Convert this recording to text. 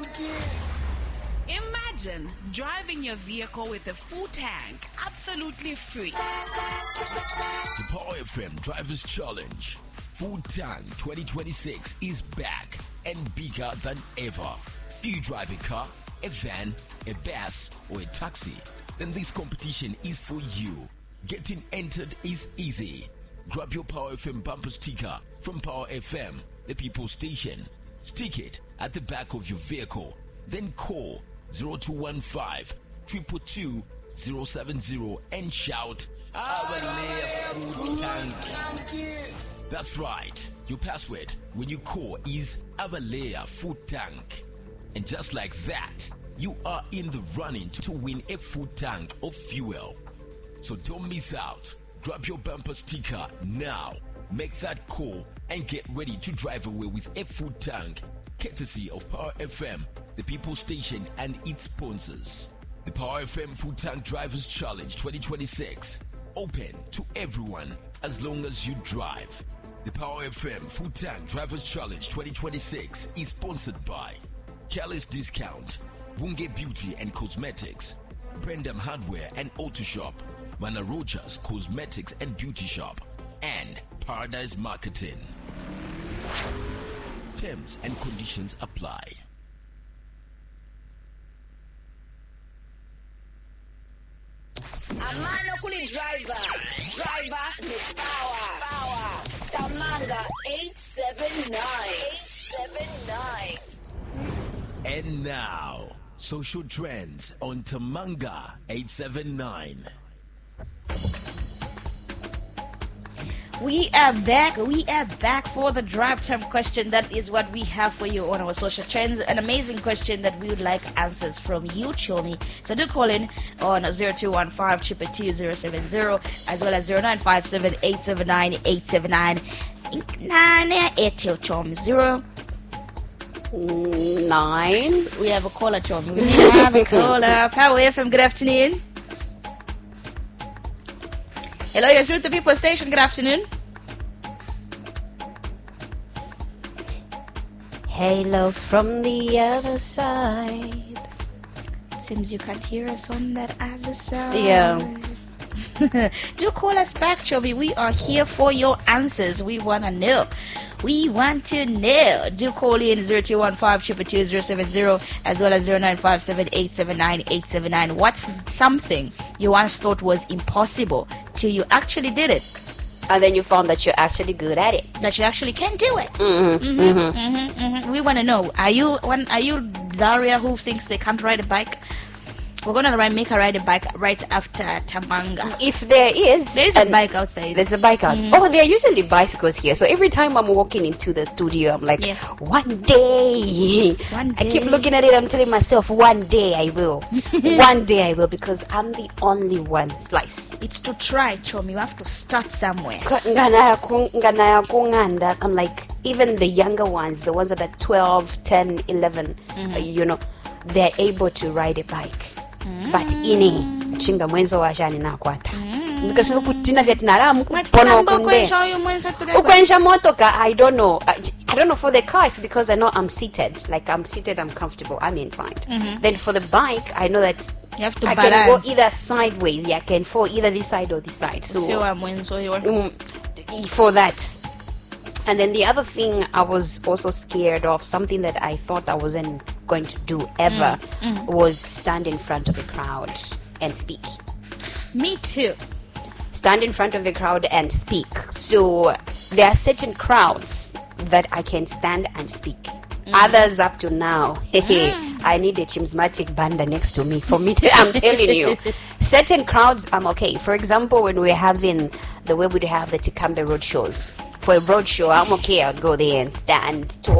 Imagine driving your vehicle with a full tank, absolutely free. The Power FM Drivers Challenge Full Tank 2026 is back and bigger than ever. Do you drive a car, a van, a bus, or a taxi? Then this competition is for you. Getting entered is easy. Grab your Power FM bumper sticker from Power FM, the people station. Stick it at the back of your vehicle. Then call 0215 222 070 and shout, "Our Full Tank." That's right. Your password when you call is Avalea Full Tank. And just like that, you are in the running to win a full tank of fuel. So don't miss out. Grab your bumper sticker now. Make that call and get ready to drive away with a full tank, courtesy of Power FM, the people station and its sponsors. The Power FM Full Tank Drivers Challenge 2026. Open to everyone as long as you drive. The Power FM Full Tank Drivers Challenge 2026 is sponsored by Kelly's Discount, Bunge Beauty and Cosmetics, Brendam Hardware and Auto Shop, Mana Rogers Cosmetics and Beauty Shop, and Paradise Marketing. Terms and conditions apply. Amano kuli driver ni power. Tamanga 879. And now, social trends on Tamanga 879. We are back for the drive time question. That is what we have for you on our social trends. An amazing question that we would like answers from you, Chomi. So do call in on 0215 222 070 as well as 0957 879 879. Chomi 09. We have a caller, Chomi. We have a caller. Power FM, good afternoon. Hello, you're through the people station. Good afternoon. Hello from the other side. Seems you can't hear us on that other side. Yeah. Do call us back, Chobi. We are here for your answers. We want to know. Do call in 0215 222 070 as well as 0957 879 879. What's something you once thought was impossible till you actually did it? And then you found that you're actually good at it. That you actually can do it. We want to know. Are you Zaria who thinks they can't ride a bike? We're gonna make her ride a bike right after Tamanga. If there is a bike outside. There's a bike outside. Oh, there are usually bicycles here. So every time I'm walking into the studio, I'm like, one day. I keep looking at it. I'm telling myself, one day I will. One day I will, because I'm the only one. Slice. It's to try, Chom. You have to start somewhere. I'm like, even the younger ones, the ones that are 12, 10, 11, they're able to ride a bike. But ini chinga mwenzo washani nakwata because kutina Vietnam ukwensha motoka. I don't know for the car. It's because I know I'm seated, I'm comfortable, I'm inside. Then for the bike, I know that you have to I balance. can go either sideways. I can fall either this side or this side. So for that. And then the other thing I was also scared of, something that I thought I wasn't going to do ever, was stand in front of a crowd and speak. Me too. Stand in front of a crowd and speak. So there are certain crowds that I can stand and speak. Others up to now, I need a charismatic banda next to me for me to, I'm telling you. Certain crowds, I'm okay. For example, when we're having the way we'd have the Tikambe road shows. For a road show, I'm okay. I'll go there and stand to